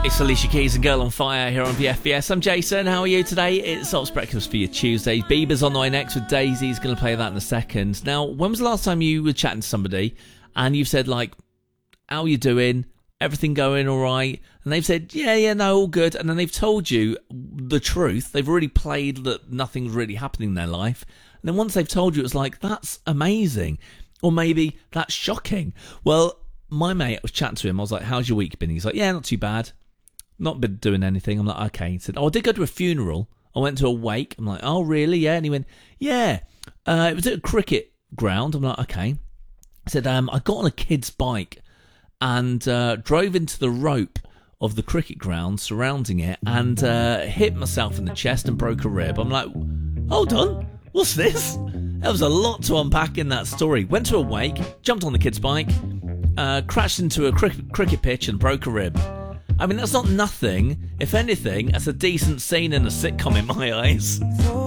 It's Alicia Keys and Girl on Fire here on VFBS. I'm Jason. How are you today? It's Ops Breakfast for your Tuesday. Bieber's on the way next with Daisy. He's going to play that in a second. Now, when was the last time you were chatting to somebody and you've said, like, how are you doing? Everything going all right? And they've said, yeah, no, all good. And then they've told you the truth. They've already played that nothing's really happening in their life. And then once they've told you, it's like, that's amazing. Or maybe that's shocking. Well, my mate, I was chatting to him. I was like, how's your week been? He's like, yeah, not too bad. Not been doing anything. I'm like, okay. He said, I did go to a funeral. I went to a wake. I'm like, oh, really? Yeah. And he went, yeah. It was at a cricket ground. I'm like, okay. He said, I got on a kid's bike and drove into the rope of the cricket ground surrounding it and hit myself in the chest and broke a rib. I'm like, hold on. What's this? There was a lot to unpack in that story. Went to a wake, jumped on the kid's bike, crashed into a cricket pitch and broke a rib. I mean, that's not nothing. If anything, that's a decent scene in a sitcom in my eyes.